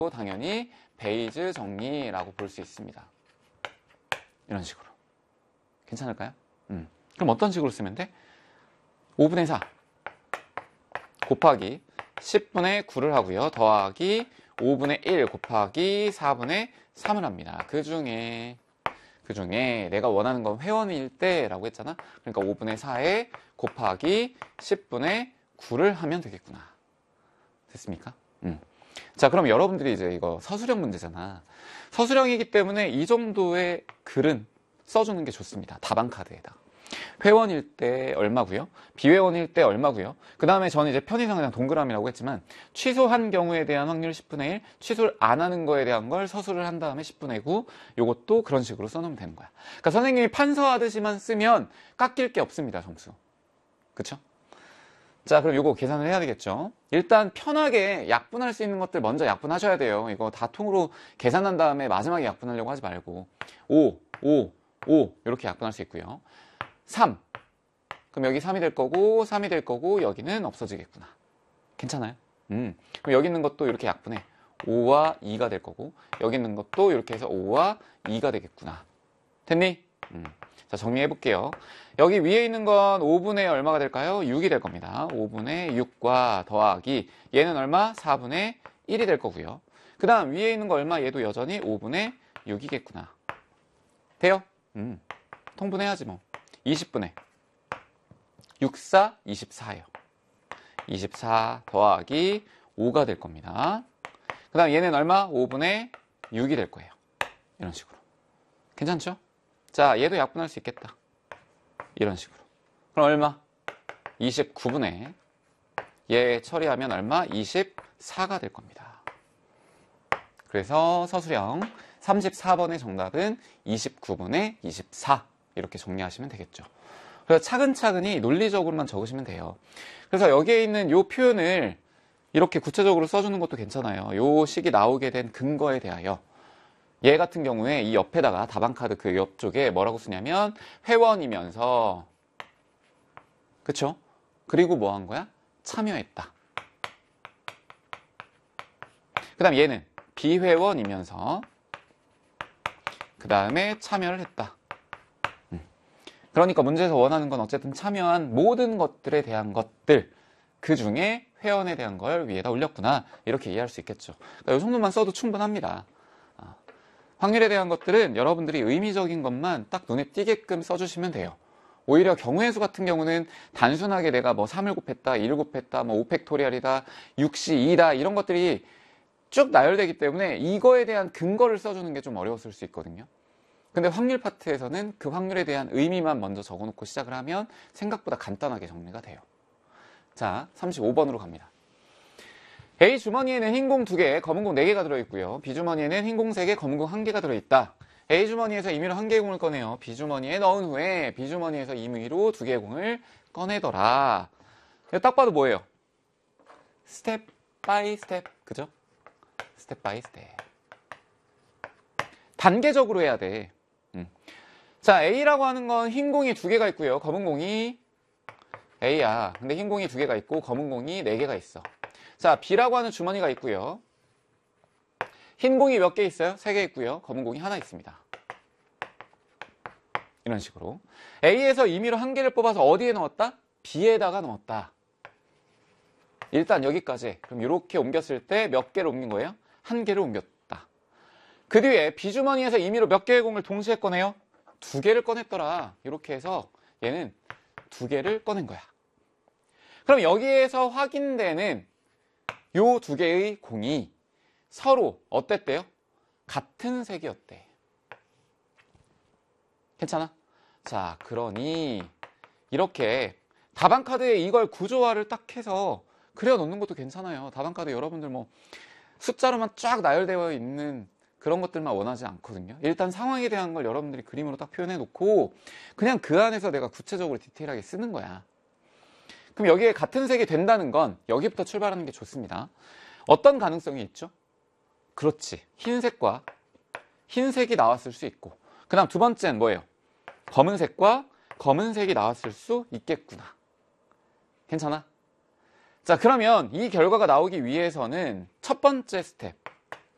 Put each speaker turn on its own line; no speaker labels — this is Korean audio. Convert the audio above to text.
당연히 베이즈 정리라고 볼 수 있습니다. 이런 식으로. 괜찮을까요? 그럼 어떤 식으로 쓰면 돼? 5분의 4 곱하기 10분의 9를 하고요. 더하기 5분의 1 곱하기 4분의 3을 합니다. 그 중에 내가 원하는 건 회원일 때라고 했잖아. 그러니까 5분의 4에 곱하기 10분의 9를 하면 되겠구나. 됐습니까? 자, 그럼 여러분들이 이제 이거 서술형 문제잖아. 서술형이기 때문에 이 정도의 글은 써주는 게 좋습니다. 답안 카드에다가. 회원일 때 얼마고요? 비회원일 때 얼마고요? 그 다음에 저는 이제 편의상 그냥 동그라미라고 했지만 취소한 경우에 대한 확률 10분의 1, 취소를 안 하는 거에 대한 걸 서술을 한 다음에 10분의 9, 요것도 그런 식으로 써놓으면 되는 거야. 그러니까 선생님이 판서하듯이만 쓰면 깎일 게 없습니다, 점수. 그쵸? 자, 그럼 요거 계산을 해야 되겠죠? 일단 편하게 약분할 수 있는 것들 먼저 약분하셔야 돼요. 이거 다 통으로 계산한 다음에 마지막에 약분하려고 하지 말고 5 이렇게 약분할 수 있고요. 3. 그럼 여기 3이 될 거고 3이 될 거고 여기는 없어지겠구나. 괜찮아요? 그럼 여기 있는 것도 이렇게 약분해. 5와 2가 될 거고 여기 있는 것도 이렇게 해서 5와 2가 되겠구나. 됐니? 자, 정리해 볼게요. 여기 위에 있는 건 5분의 얼마가 될까요? 6이 될 겁니다. 5분의 6과 더하기 얘는 얼마? 4분의 1이 될 거고요. 그 다음 위에 있는 거 얼마? 얘도 여전히 5분의 6이겠구나. 돼요? 통분해야지 뭐. 20분의 64, 24예요. 24 더하기 5가 될 겁니다. 그 다음 얘는 얼마? 5분의 6이 될 거예요. 이런 식으로. 괜찮죠? 자, 얘도 약분할 수 있겠다. 이런 식으로. 그럼 얼마? 29분의 얘 처리하면 얼마? 24가 될 겁니다. 그래서 서술형 34번의 정답은 29분의 24 이렇게 정리하시면 되겠죠. 그래서 차근차근히 논리적으로만 적으시면 돼요. 그래서 여기에 있는 이 표현을 이렇게 구체적으로 써주는 것도 괜찮아요. 이 식이 나오게 된 근거에 대하여 얘 같은 경우에 이 옆에다가 답안카드 그 옆쪽에 뭐라고 쓰냐면 회원이면서 그쵸? 그리고 뭐 한 거야? 참여했다. 그 다음 얘는 비회원이면서 그 다음에 참여를 했다. 그러니까 문제에서 원하는 건 어쨌든 참여한 모든 것들에 대한 것들 그 중에 회원에 대한 걸 위에다 올렸구나 이렇게 이해할 수 있겠죠. 그러니까 이 정도만 써도 충분합니다. 확률에 대한 것들은 여러분들이 의미적인 것만 딱 눈에 띄게끔 써주시면 돼요. 오히려 경우의 수 같은 경우는 단순하게 내가 뭐 3을 곱했다, 1을 곱했다, 뭐 5팩토리얼이다, 6시 2다 이런 것들이 쭉 나열되기 때문에 이거에 대한 근거를 써주는 게 좀 어려웠을 수 있거든요. 근데 확률 파트에서는 그 확률에 대한 의미만 먼저 적어놓고 시작을 하면 생각보다 간단하게 정리가 돼요. 자, 35번으로 갑니다. A 주머니에는 흰 공 2개, 검은 공 4개가 들어있고요. B 주머니에는 흰 공 3개, 검은 공 1개가 들어있다. A 주머니에서 임의로 1개의 공을 꺼내요. B 주머니에 넣은 후에 B 주머니에서 임의로 2개의 공을 꺼내더라. 딱 봐도 뭐예요? 스텝 바이 스텝, 그죠? 스텝 바이 스텝. 단계적으로 해야 돼. 자, A라고 하는 건 흰 공이 2개가 있고요. 검은 공이 A야. 근데 흰 공이 2개가 있고 검은 공이 4개가 있어. 자, B라고 하는 주머니가 있고요. 흰 공이 몇 개 있어요? 3개 있고요. 검은 공이 하나 있습니다. 이런 식으로. A에서 임의로 1개를 뽑아서 어디에 넣었다? B에다가 넣었다. 일단 여기까지. 그럼 이렇게 옮겼을 때 몇 개를 옮긴 거예요? 1개를 옮겼다. 그 뒤에 B 주머니에서 임의로 몇 개의 공을 동시에 꺼내요? 2개를 꺼냈더라. 이렇게 해서 얘는 2개를 꺼낸 거야. 그럼 여기에서 확인되는 요 2개의 공이 서로 어땠대요? 같은 색이었대. 괜찮아? 자, 그러니 이렇게 답안카드에 이걸 구조화를 딱 해서 그려놓는 것도 괜찮아요. 답안카드 여러분들 뭐 숫자로만 쫙 나열되어 있는 그런 것들만 원하지 않거든요. 일단 상황에 대한 걸 여러분들이 그림으로 딱 표현해 놓고 그냥 그 안에서 내가 구체적으로 디테일하게 쓰는 거야. 그럼 여기에 같은 색이 된다는 건 여기부터 출발하는 게 좋습니다. 어떤 가능성이 있죠? 그렇지. 흰색과 흰색이 나왔을 수 있고 그 다음 두 번째는 뭐예요? 검은색과 검은색이 나왔을 수 있겠구나. 괜찮아? 자, 그러면 이 결과가 나오기 위해서는 첫 번째 스텝